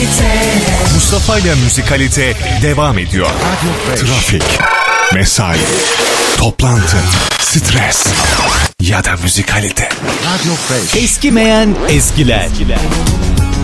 Mustafa ile Müzikalite devam ediyor. Trafik, mesai, toplantı, stres ya da müzikalite. Eskimeyen eskiler.